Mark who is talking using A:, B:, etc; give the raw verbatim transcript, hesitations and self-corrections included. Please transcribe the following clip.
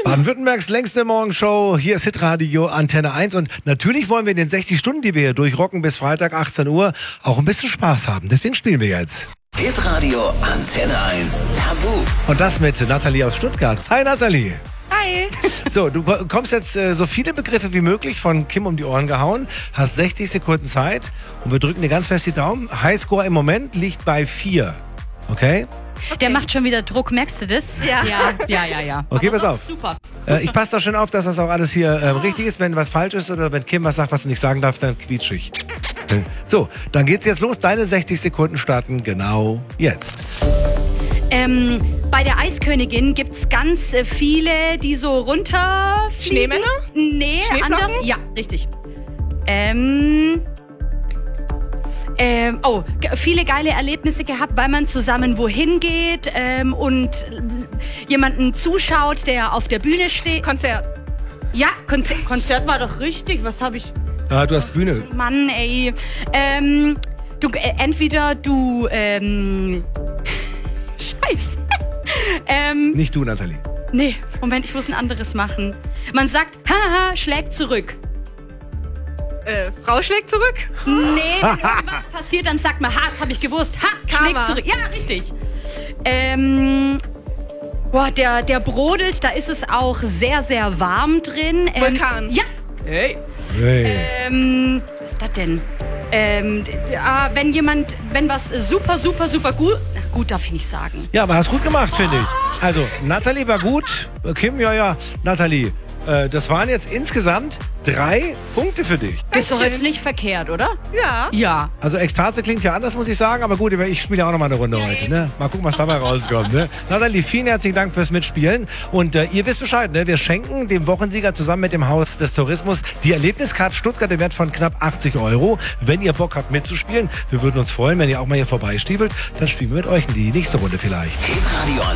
A: Baden-Württembergs längste Morgenshow. Hier ist Hitradio Antenne eins. Und natürlich wollen wir in den sechzig Stunden, die wir hier durchrocken, bis Freitag achtzehn Uhr, auch ein bisschen Spaß haben. Deswegen spielen wir jetzt.
B: Hitradio Antenne eins Tabu.
A: Und das mit Nathalie aus Stuttgart. Hi Nathalie.
C: Hi.
A: So, du bekommst jetzt äh, so viele Begriffe wie möglich von Kim um die Ohren gehauen. Hast sechzig Sekunden Zeit. Und wir drücken dir ganz fest die Daumen. Highscore im Moment liegt bei vier. Okay?
C: Okay. Der macht schon wieder Druck, merkst du das?
D: Ja.
C: Ja, ja, ja. ja.
A: Okay, pass auf.
C: Super.
A: Äh, ich passe da schon auf, dass das auch alles hier äh, richtig ist. Wenn was falsch ist oder wenn Kim was sagt, was du nicht sagen darf, dann quietsch ich. So, dann geht's jetzt los. Deine sechzig Sekunden starten genau jetzt.
C: Ähm, bei der Eiskönigin gibt es ganz äh, viele, die so runter...
D: Schneemänner?
C: Nee,
D: Schneeflocken?
C: anders. Ja, richtig. Ähm... Ähm, oh, ge- viele geile Erlebnisse gehabt, weil man zusammen wohin geht ähm, und äh, jemanden zuschaut, der auf der Bühne steht.
D: Konzert.
C: Ja, Konzer- Konzert war doch richtig. Was habe ich...
A: Ah, du hast Bühne.
C: Mann, ey. Ähm, du, äh, entweder du, ähm... Scheiße. ähm,
A: Nicht du, Nathalie.
C: nee, Moment, ich muss ein anderes machen. Man sagt, haha, schlägt zurück.
D: Äh, Frau schlägt zurück.
C: Nee, wenn irgendwas passiert, dann sagt man, ha, das habe ich gewusst. Ha, schlägt
D: Karma.
C: zurück. Ja, richtig. Ähm, boah, der, der brodelt, da ist es auch sehr, sehr warm drin. Ähm,
D: Vulkan.
C: Ja. Hey.
A: Hey.
C: Ähm, was ist das denn? Ähm, d- d- ah, wenn jemand, wenn was super, super, super gut, na gut, darf ich nicht sagen.
A: Ja, aber hast gut gemacht, finde ich. Also, Nathalie war gut. Kim, ja, ja. Nathalie, äh, das waren jetzt insgesamt drei Punkte für dich.
C: Ist doch jetzt nicht verkehrt, oder?
D: Ja.
C: Ja.
A: Also Ekstase klingt ja anders, muss ich sagen, aber gut, ich spiele ja auch noch mal eine Runde heute. Ne? Mal gucken, was dabei rauskommt. Ne? Nathalie, vielen herzlichen Dank fürs Mitspielen. Und äh, ihr wisst Bescheid, ne? Wir schenken dem Wochensieger zusammen mit dem Haus des Tourismus die Erlebniskarte Stuttgart im Wert von knapp achtzig Euro. Wenn ihr Bock habt mitzuspielen, wir würden uns freuen, wenn ihr auch mal hier vorbeistiefelt, dann spielen wir mit euch in die nächste Runde vielleicht.
B: Hitradio